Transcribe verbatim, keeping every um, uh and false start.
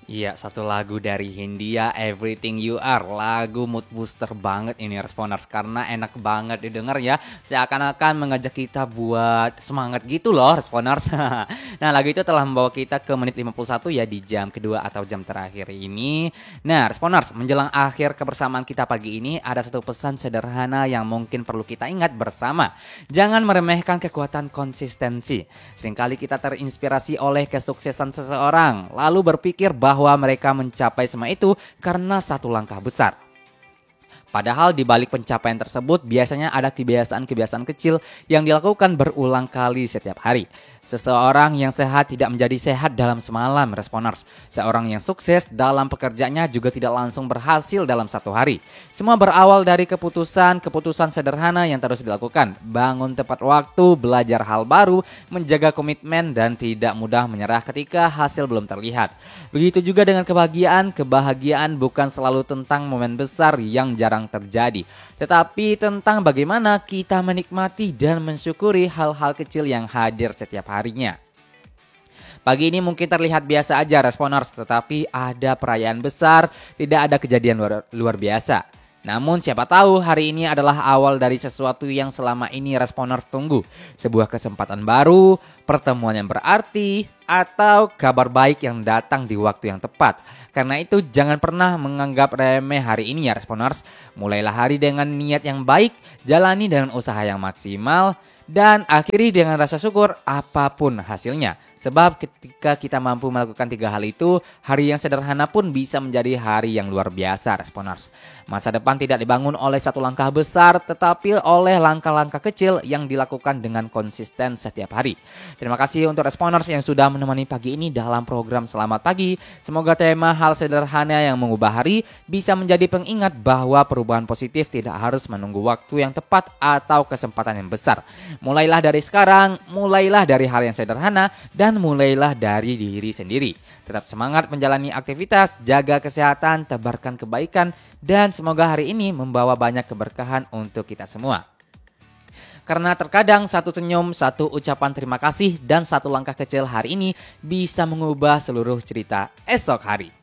Iya, satu lagu dari Hindia, Everything You Are. Lagu mood booster banget ini Responers, karena enak banget didengar ya. Seakan-akan mengajak kita buat semangat gitu loh Responers. Nah, lagu itu telah membawa kita ke menit lima puluh satu ya, di jam kedua atau jam terakhir ini. Nah, Responers, menjelang akhir kebersamaan kita pagi ini, ada satu pesan sederhana yang mungkin perlu kita ingat bersama. Jangan meremehkan kekuatan konsistensi. Seringkali kita terinspirasi oleh kesuksesan seseorang, lalu berpikir bahwa bahwa mereka mencapai semua itu karena satu langkah besar. Padahal di balik pencapaian tersebut biasanya ada kebiasaan-kebiasaan kecil yang dilakukan berulang kali setiap hari. Seseorang yang sehat tidak menjadi sehat dalam semalam, Responers. Seorang yang sukses dalam pekerjaannya juga tidak langsung berhasil dalam satu hari. Semua berawal dari keputusan-keputusan sederhana yang terus dilakukan. Bangun tepat waktu, belajar hal baru, menjaga komitmen, dan tidak mudah menyerah ketika hasil belum terlihat. Begitu juga dengan kebahagiaan. Kebahagiaan bukan selalu tentang momen besar yang jarang terjadi, tetapi tentang bagaimana kita menikmati dan mensyukuri hal-hal kecil yang hadir setiap harinya. Pagi ini mungkin terlihat biasa aja Responers, tetapi ada perayaan besar, tidak ada kejadian luar, luar biasa. Namun siapa tahu hari ini adalah awal dari sesuatu yang selama ini Responers tunggu. Sebuah kesempatan baru, pertemuan yang berarti, atau kabar baik yang datang di waktu yang tepat. Karena itu jangan pernah menganggap remeh hari ini ya Responers. Mulailah hari dengan niat yang baik, jalani dengan usaha yang maksimal, dan akhiri dengan rasa syukur apapun hasilnya. Sebab ketika kita mampu melakukan tiga hal itu, hari yang sederhana pun bisa menjadi hari yang luar biasa Responers. Masa depan tidak dibangun oleh satu langkah besar, tetapi oleh langkah-langkah kecil yang dilakukan dengan konsisten setiap hari. Terima kasih untuk Responers yang sudah menemani pagi ini dalam program Selamat Pagi. Semoga tema hal sederhana yang mengubah hari bisa menjadi pengingat bahwa perubahan positif tidak harus menunggu waktu yang tepat atau kesempatan yang besar. Mulailah dari sekarang, mulailah dari hal yang sederhana, dan mulailah dari diri sendiri. Tetap semangat menjalani aktivitas, jaga kesehatan, tebarkan kebaikan, dan semoga hari ini membawa banyak keberkahan untuk kita semua. Karena terkadang satu senyum, satu ucapan terima kasih, dan satu langkah kecil hari ini bisa mengubah seluruh cerita esok hari.